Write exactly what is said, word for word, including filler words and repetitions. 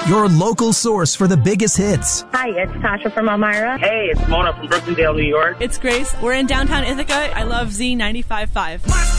your local source for the biggest hits. Hi, it's Tasha from Elmira. Hey, it's Mona from Brookendale, New York. It's Grace. We're in downtown Ithaca. I love Z ninety-five point five.